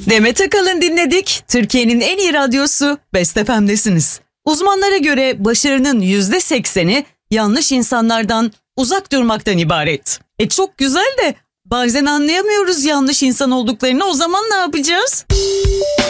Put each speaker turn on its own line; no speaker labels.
Demet Akalın dinledik. Türkiye'nin en iyi radyosu Best FM'desiniz. Uzmanlara göre başarının %80'i yanlış insanlardan uzak durmaktan ibaret. Çok güzel de bazen anlayamıyoruz yanlış insan olduklarını. O zaman ne yapacağız?